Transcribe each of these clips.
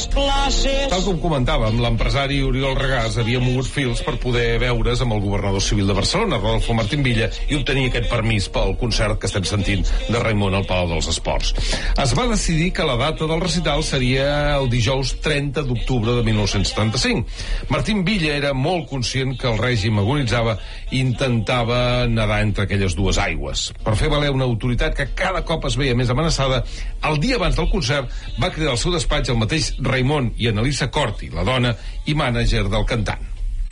les classes... Tal com comentàvem, l'empresari Oriol Regàs havia mogut fils per poder veure's amb el governador civil de Barcelona, Rodolfo Martín Villa, i obtenir aquest permís pel concert que estem sentint de Raimon al Palau dels Esports. Es va decidir que la data del recital seria el dijous 30 d'octubre de 1975. Martín Villa era molt conscient que el règim agonitzava i intentava nedar entre aquelles dues aigües. Per fer valer una autoritat que cada cop es veia més amenaçada, el dia abans del concert va cridar al seu despatx el mateix Raimon i Annalisa Corti, la dona i mànager del cantant.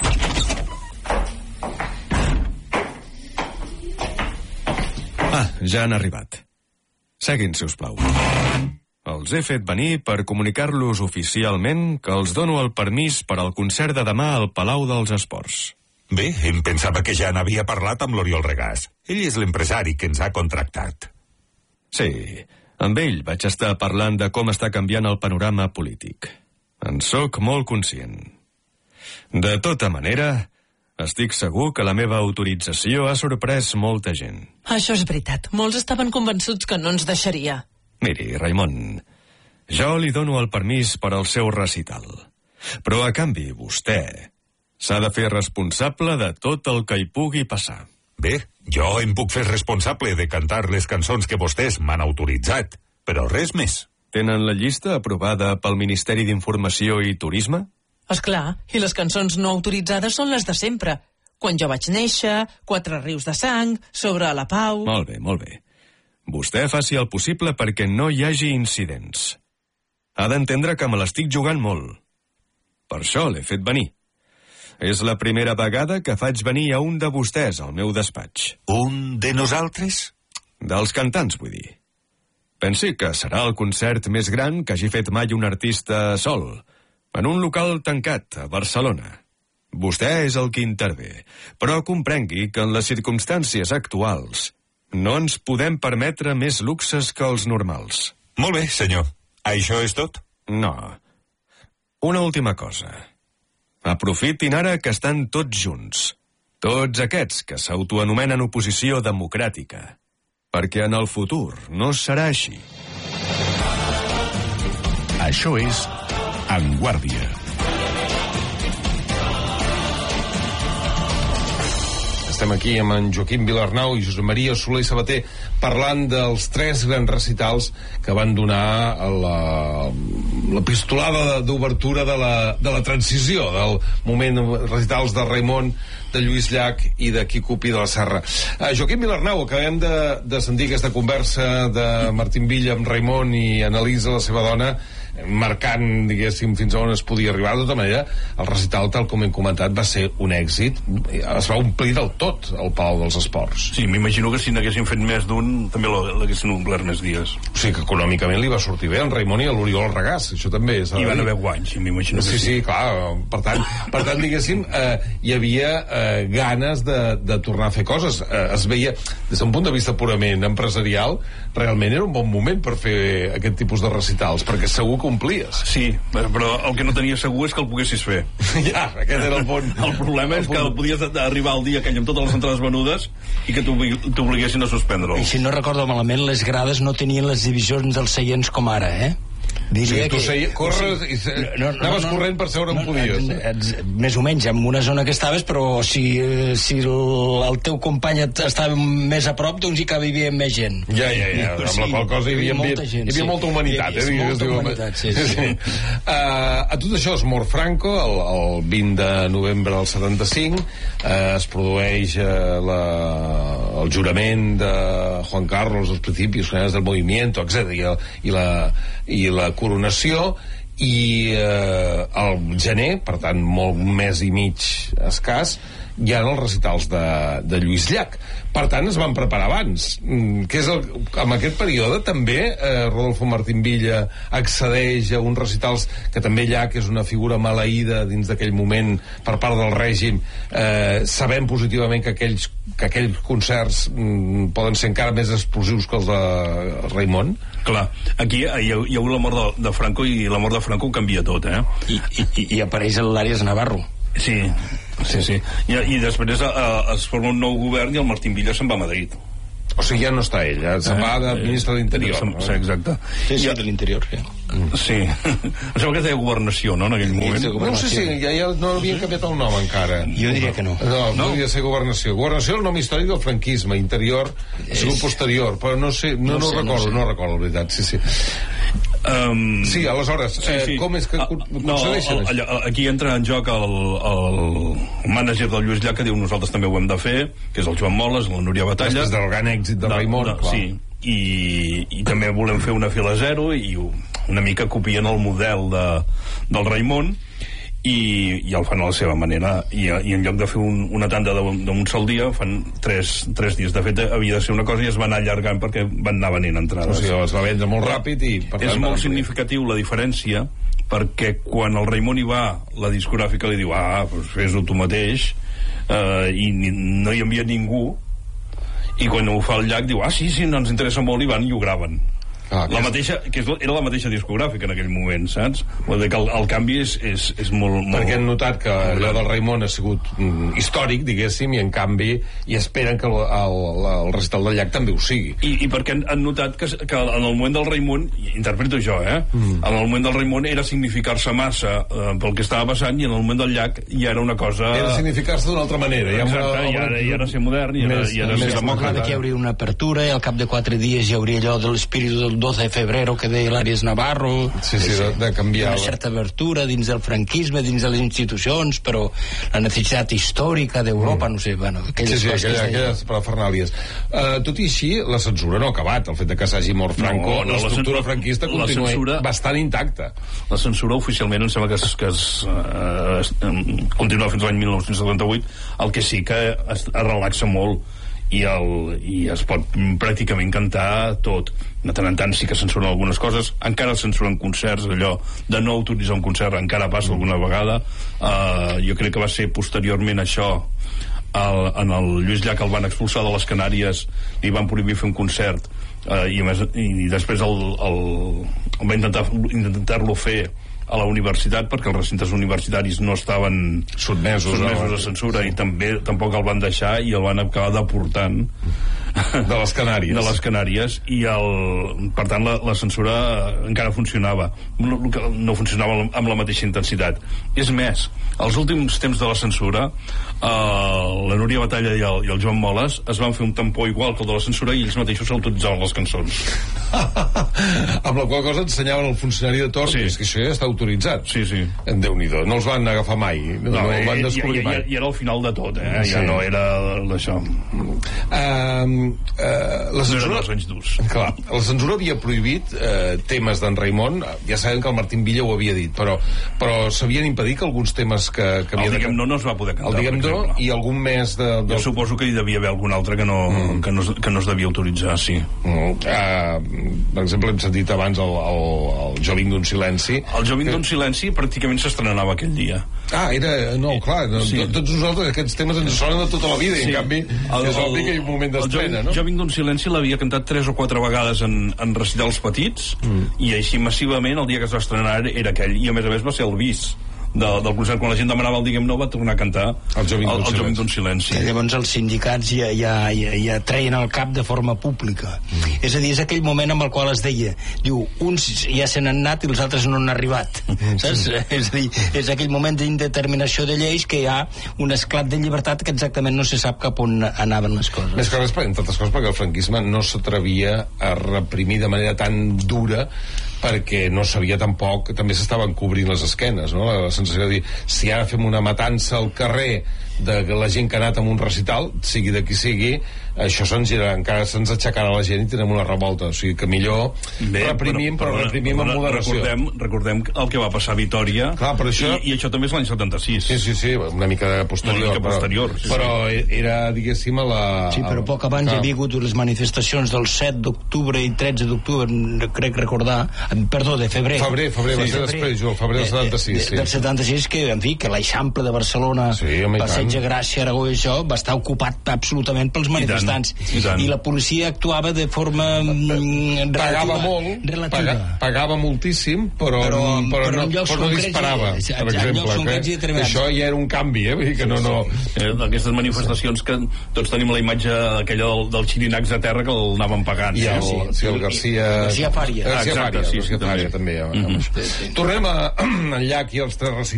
Ja han arribat. Seguin, si us plau. Els he fet venir per comunicar-los oficialment que els dono el permís per al concert de demà al Palau dels Esports. Bé, em pensava que ja n'havia parlat amb l'Oriol Regàs. Ell és l'empresari que ens ha contractat. Sí, amb ell vaig estar parlant de com està canviant el panorama polític. En sóc molt conscient. De tota manera, estic segur que la meva autorització ha sorprès molta gent. Això és veritat. Molts estaven convençuts que no ens deixaria. Miri, Raimon, jo li dono el permís per al seu recital. Però, a canvi, vostè s'ha de fer responsable de tot el que hi pugui passar. Bé, jo em puc fer responsable de cantar les cançons que vostès m'han autoritzat, però res més. Tenen la llista aprovada pel Ministeri d'Informació i Turisme? Esclar, i les cançons no autoritzades són les de sempre. Quan jo vaig néixer, 4 rius de sang, Sobre la pau... Molt bé, molt bé. Vostè faci el possible perquè no hi hagi incidents. Ha d'entendre que me l'estic jugant molt. Per això l'he fet venir. És la primera vegada que faig venir a un de vostès al meu despatx. Un de nosaltres? Dels cantants, vull dir. Pensi que serà el concert més gran que hagi fet mai un artista sol, en un local tancat a Barcelona. Vostè és el que intervé, però comprengui que en les circumstàncies actuals no ens podem permetre més luxes que els normals. Molt bé, senyor. Això és tot? No. Una última cosa. Aprofitin ara que estan tots junts, tots aquests que s'autoanomenen oposició democràtica, perquè en el futur no serà així. Això és En Guàrdia. Estem aquí amb en Joaquim Vilarnau i Josep Maria Soler i Sabater parlant dels 3 grans recitals que van donar la pistolada d'obertura de la transició, del moment recitals de Raimon, de Lluís Llach i de Quico Pi de la Serra. Joaquim Vilarnau, acabem de sentir aquesta conversa de Martín Villa amb Raimon i Annalisa, la seva dona, marcant, diguéssim, fins a on es podia arribar. De tota manera, el recital, tal com hem comentat, va ser un èxit. Es va omplir del tot el Palau dels Esports. Sí, m'imagino que si n'haguessin fet més d'un, també l'haguessin omplert més dies. O sigui que econòmicament li va sortir bé al Raimon i a l'Oriol Regàs. Això també és... I van haver guanys, m'imagino que sí. Sí, clar. Per tant, diguéssim, hi havia ganes de tornar a fer coses. Es veia, des d'un punt de vista purament empresarial, realment era un bon moment per fer aquest tipus de recitals, perquè segur que omplies. Sí, però el que no tenia segur és que el poguessis fer. Ja, aquest era el punt. El problema és que podies arribar al dia aquell amb totes les entrades venudes i que t'obliguessin a suspendre-ho. I si no recordo malament, les grades no tenien les divisions dels seients com ara, Diria tu corres i anaves corrent per seure on podies. Més o menys, en una zona que estaves, però si el teu company estava més a prop, doncs hi cabia més gent. Ja, amb la qual cosa hi havia molta humanitat. Molta humanitat, sí. A tot això es mor Franco el 20 de novembre del 75, es produeix el jurament de Juan Carlos, els principis del movimiento, etc. i la coronació, i al gener, per tant molt mes i mig escàs, hi ha els recitals de Lluís Llach. Per tant, es van preparar abans. En aquest període també Rodolfo Martín Villa accedeix a uns recitals que també Llach és una figura maleïda dins d'aquell moment per part del règim. Sabem positivament que aquells concerts poden ser encara més explosius que els de Raimon. Clar, aquí hi ha hagut la mort de Franco, i la mort de Franco ho canvia tot, I apareix l'Àries Navarro. Sí. I després es forma un nou govern i el Martín Villa se'n va a Madrid. O sigui, ja no està ell, se'n va de ministre d'Interior. Sí, exacte. Sí, de l'Interior, sí. Sí. Em sembla que deia Governació, no?, en aquell moment. No sé si ja no havien canviat el nom encara. Jo diria que no. No, podria ser Governació. Governació és el nom històric del franquisme, Interior ha sigut posterior, però no sé, no recordo, la veritat, sí. Sí, aleshores, com és que concedeixen això? Aquí entra en joc el mànager del Lluís Llach, que diu nosaltres també ho hem de fer, que és el Joan Moles, la Núria Batalla. Després del gran èxit de Raimon, clar. Sí, i també volem fer una fila zero i una mica copien el model del Raimon i el fan a la seva manera i en lloc de fer una tanda d'un sol dia fan tres dies. De fet havia de ser una cosa i es va anar allargant perquè van anar venint entrades. O sigui, es va vendre molt ràpid i per tant, és molt significatiu la diferència, perquè quan el Raimon hi va la discogràfica li diu doncs fes-ho tu mateix, i no hi envia ningú, i quan ho fa el Llach diu sí, no ens interessa molt, i van i ho graven. Era la mateixa discogràfica en aquell moment, saps? Vull dir que el canvi és molt... Perquè han notat que allò del Raimon ha sigut històric, diguéssim, i en canvi esperen que el recital del Llach també ho sigui. I perquè han notat que en el moment del Raimon, interpreto jo, en el moment del Raimon era significar-se massa pel que estava passant, i en el moment del Llach ja era una cosa... Era significar-se d'una altra manera. Exacte, i ara ser modern, i ara ser demòcrata. Que hi hauria una apertura, i al cap de 4 dies hi hauria allò de l'espírit del 12 de febrero que deia l'Àries Navarro, de canviar una certa abertura dins del franquisme, dins de les institucions, però la necessitat històrica d'Europa, no sé, aquelles coses. Aquelles parafernàlies. Tot i així, la censura no ha acabat. El fet de que s'hagi mort Franco, l'estructura franquista continua bastant intacta. La censura oficialment em sembla que continua fins l'any 1978, el que sí que es relaxa molt i es pot pràcticament cantar tot. De tant en tant sí que censuren algunes coses, encara censuren concerts, allò de no autoritzar un concert encara passa alguna vegada. Jo crec que va ser posteriorment això, en el Lluís Llach el van expulsar de les Canàries, li van prohibir fer un concert, i després va intentar-lo fer a la universitat, perquè els recintes universitaris no estaven sotmesos a censura, i tampoc el van deixar i el van acabar deportant de les Canàries, i per tant la censura encara funcionava, no funcionava amb la mateixa intensitat. És més, als últims temps de la censura la Núria Batalla i el Joan Moles es van fer un tampó igual que el de la censura, i ells mateixos s'autoritzaven les cançons. Amb la qual cosa ensenyaven al funcionari de torn que això ja està autoritzat. Sí. Déu-n'hi-do, no els van agafar mai, no el van descobrir mai. I era el final de tot, ja no era això. La censura, clar, la censura havia prohibit temes d'en Raimon. Ja sabem que el Martín Villa ho havia dit, però s'havien impedit que alguns temes que havia el Diguem No es va poder cantar, el Diguem No, i algun més jo suposo que hi devia haver algun altre que no es devia autoritzar, sí. Per exemple, hem sentit abans el Jo vinc d'un silenci. El Jo vinc d'un silenci pràcticament s'estrenava aquell dia. Clar, tots nosaltres aquests temes ens sonen de tota la vida, i en canvi és obvi que hi ha un moment d'estrena, no? Jo vinc d'un silenci l'havia cantat 3 o 4 vegades en recitals petits, i així massivament el dia que es va estrenar era aquell, i a més va ser el bis del concert. Quan la gent demanava el Diguem No, va tornar a cantar el Jo vinc d'un silenci. Llavors els sindicats ja treien el cap de forma pública. És a dir, és aquell moment amb el qual es deia, diu, uns ja se n'han anat i els altres no han arribat, saps? És a dir, és aquell moment d'indeterminació de lleis que hi ha un esclat de llibertat que exactament no se sap cap on anaven les coses. Més que res, entre altres coses, perquè el franquisme no s'atrevia a reprimir de manera tan dura, perquè no sabia tampoc, també s'estaven cobrint les esquenes, no? La sensació de dir, si ara fem una matança al carrer de la gent que ha anat a un recital, sigui de qui sigui, això encara se'ns aixecarà la gent i tindrem una revolta. O sigui que millor reprimim, però reprimim amb moderació. Recordem el que va passar a Vitòria. Clar, però això... I això també és l'any 76. Sí, una mica posterior. Però era, diguéssim, a la... Sí, però poc abans hi havia hagut les manifestacions del 7 d'octubre i 13 d'octubre, crec recordar, de febrer. Febrer va ser després, Joel, febrer del 76. Del 76, que, en fi, que l'Eixample de Barcelona, Passeig passeig a Gràcia, Aragó i això va estar ocupat absolutament pels manifestants. I la policia actuava de forma relativa. Pagava moltíssim, però no disparava, per exemple. Això ja era un canvi, vull dir que no... Aquestes manifestacions que tots tenim la imatge aquella del Xirinacs a terra que l'anaven pagant. I el García Fària. García Fària també. Tornem enllà aquí als tres recitals